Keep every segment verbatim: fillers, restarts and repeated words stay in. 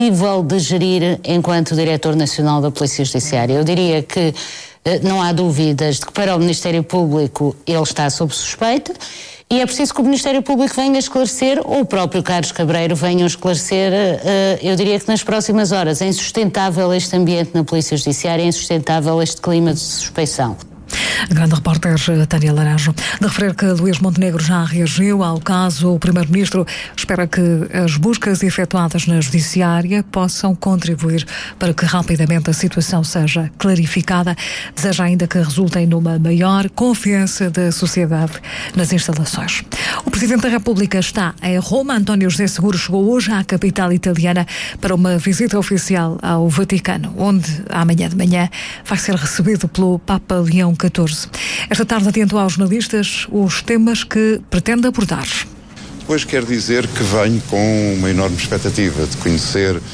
nível de gerir enquanto Diretor Nacional da Polícia Judiciária. Eu diria que não há dúvidas de que para o Ministério Público ele está sob suspeita e é preciso que o Ministério Público venha esclarecer, ou o próprio Carlos Cabreiro venha esclarecer, eu diria que nas próximas horas. É insustentável este ambiente na Polícia Judiciária, é insustentável este clima de suspeição. A grande repórter Tânia Laranjo. De referir que Luís Montenegro já reagiu ao caso, o Primeiro-Ministro espera que as buscas efetuadas na Judiciária possam contribuir para que rapidamente a situação seja clarificada. Deseja ainda que resultem numa maior confiança da sociedade nas instalações. O Presidente da República está em Roma. António José Seguro chegou hoje à capital italiana para uma visita oficial ao Vaticano, onde amanhã de manhã vai ser recebido pelo Papa Leão catorze. Esta tarde adiantou aos jornalistas os temas que pretende abordar. Depois quero dizer que venho com uma enorme expectativa de conhecer uh,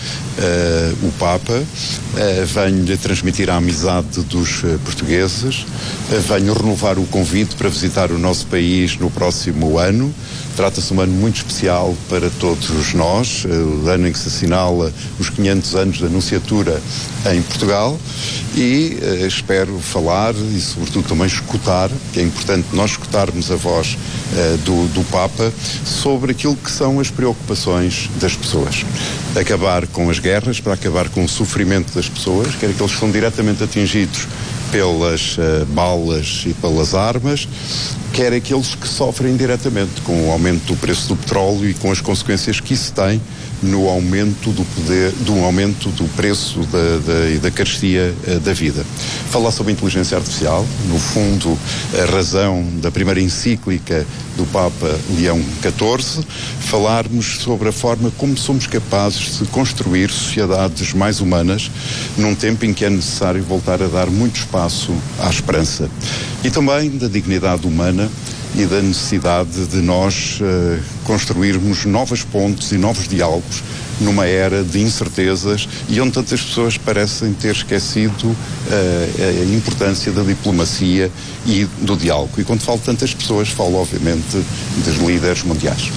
o Papa, uh, venho-lhe transmitir a amizade dos uh, portugueses, uh, venho renovar o convite para visitar o nosso país no próximo ano. Trata-se de um ano muito especial para todos nós, uh, o ano em que se assinala os quinhentos anos da Anunciatura em Portugal, e uh, espero falar e sobretudo também escutar, que é importante nós escutarmos a voz uh, do, do Papa sobre aquilo que são as preocupações das pessoas. Acabar com as guerras, para acabar com o sofrimento das pessoas, quer aqueles que são diretamente atingidos pelas uh, balas e pelas armas, quer aqueles que sofrem diretamente com o aumento do preço do petróleo e com as consequências que isso tem no aumento do poder, do aumento do preço da, da, e da carestia uh, da vida. Falar sobre inteligência artificial, no fundo, a razão da primeira encíclica do Papa Leão catorze, falarmos sobre a forma como somos capazes de construir sociedades mais humanas num tempo em que é necessário voltar a dar muito espaço à esperança. E também da dignidade humana e da necessidade de nós uh, construirmos novas pontes e novos diálogos numa era de incertezas e onde tantas pessoas parecem ter esquecido uh, a importância da diplomacia e do diálogo. E quando falo de tantas pessoas, falo obviamente dos líderes mundiais.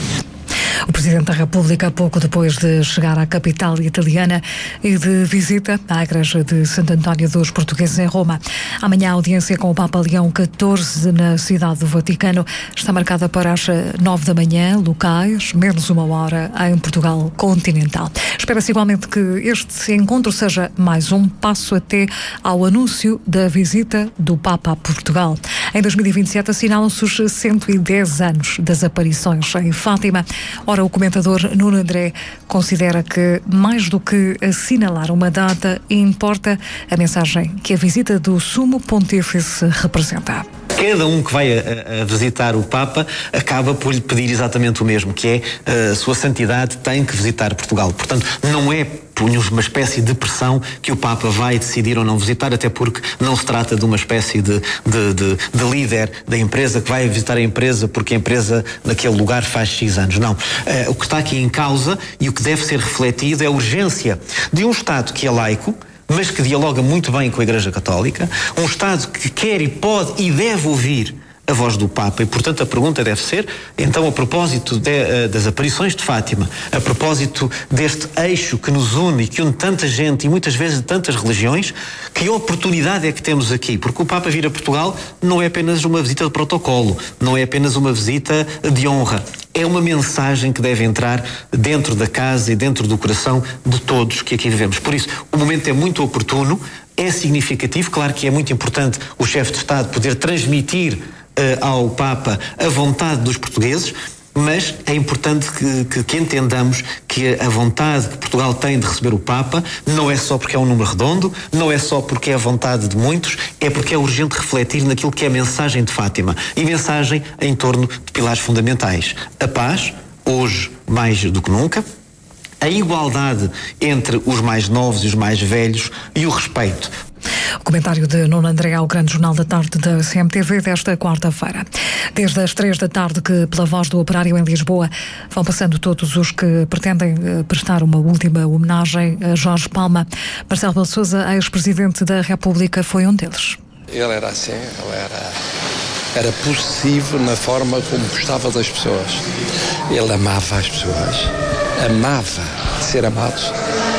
O Presidente da República, pouco depois de chegar à capital italiana e de visita à Igreja de Santo António dos Portugueses em Roma. Amanhã a audiência com o Papa Leão catorze na cidade do Vaticano está marcada para as nove da manhã, locais, menos uma hora em Portugal continental. Espera-se igualmente que este encontro seja mais um passo até ao anúncio da visita do Papa a Portugal. Em dois mil e vinte e sete assinalam-se os cento e dez anos das aparições em Fátima. Ora, o comentador Nuno André considera que, mais do que assinalar uma data, importa a mensagem que a visita do Sumo Pontífice representa. Cada um que vai a, a visitar o Papa acaba por lhe pedir exatamente o mesmo, que é a Sua Santidade tem que visitar Portugal. Portanto, não é uma espécie de pressão que o Papa vai decidir ou não visitar, até porque não se trata de uma espécie de, de, de, de líder da empresa que vai visitar a empresa porque a empresa naquele lugar faz X anos. Não. Uh, o que está aqui em causa e o que deve ser refletido é a urgência de um Estado que é laico, mas que dialoga muito bem com a Igreja Católica, um Estado que quer e pode e deve ouvir a voz do Papa, e portanto a pergunta deve ser, então, a propósito de, das aparições de Fátima, a propósito deste eixo que nos une e que une tanta gente e muitas vezes de tantas religiões, que oportunidade é que temos aqui? Porque o Papa vir a Portugal não é apenas uma visita de protocolo, não é apenas uma visita de honra. É uma mensagem que deve entrar dentro da casa e dentro do coração de todos que aqui vivemos. Por isso, o momento é muito oportuno, é significativo. Claro que é muito importante o chefe de Estado poder transmitir uh, ao Papa a vontade dos portugueses, mas é importante que, que, que entendamos que a vontade que Portugal tem de receber o Papa não é só porque é um número redondo, não é só porque é a vontade de muitos, é porque é urgente refletir naquilo que é a mensagem de Fátima, e mensagem em torno de pilares fundamentais. A paz, hoje mais do que nunca, a igualdade entre os mais novos e os mais velhos e o respeito. O comentário de Nuno André ao Grande Jornal da Tarde da C M T V desta quarta-feira. Desde as três da tarde que, pela Voz do Operário em Lisboa, vão passando todos os que pretendem prestar uma última homenagem a Jorge Palma. Marcelo Rebelo de Sousa, ex-presidente da República, foi um deles. Ele era assim, ele era, era possessivo na forma como gostava das pessoas. Ele amava as pessoas, amava ser amado.